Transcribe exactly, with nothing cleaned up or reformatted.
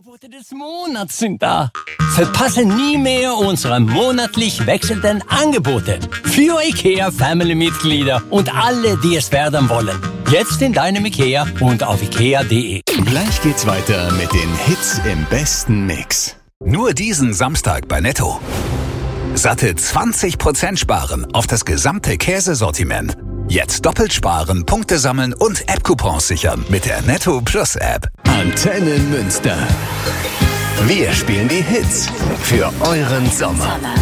Angebote des Monats sind da. Verpasse nie mehr unsere monatlich wechselnden Angebote für IKEA Family-Mitglieder und alle, die es werden wollen. Jetzt in deinem IKEA und auf ikea punkt de. Gleich geht's weiter mit den Hits im besten Mix. Nur diesen Samstag bei Netto. Satte zwanzig Prozent sparen auf das gesamte Käsesortiment. Jetzt doppelt sparen, Punkte sammeln und App-Coupons sichern mit der Netto Plus App. Antennen Münster. Wir spielen die Hits für euren Sommer.